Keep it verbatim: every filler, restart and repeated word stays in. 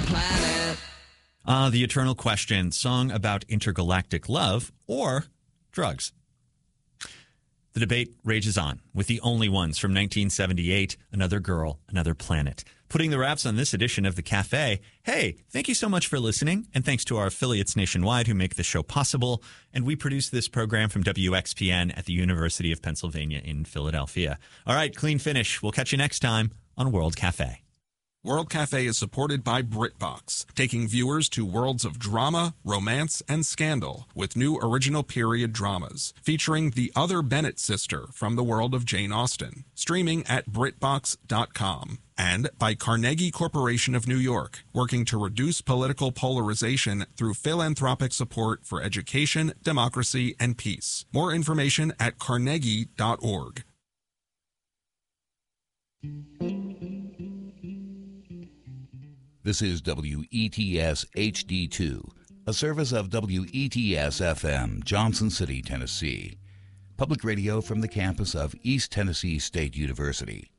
planet. Uh, the eternal question, song about intergalactic love or drugs? The debate rages on with the only ones from nineteen seventy-eight, Another Girl, Another Planet. Putting the wraps on this edition of The Cafe. Hey, thank you so much for listening, and thanks to our affiliates nationwide who make the show possible. And we produce this program from W X P N at the University of Pennsylvania in Philadelphia. All right, clean finish. We'll catch you next time on World Cafe. World Cafe is supported by BritBox, taking viewers to worlds of drama, romance, and scandal with new original period dramas featuring the other Bennett sister from the world of Jane Austen, streaming at BritBox dot com. And by Carnegie Corporation of New York, working to reduce political polarization through philanthropic support for education, democracy, and peace. More information at carnegie dot org. This is W E T S H D two, a service of W E T S F M, Johnson City, Tennessee. Public radio from the campus of East Tennessee State University.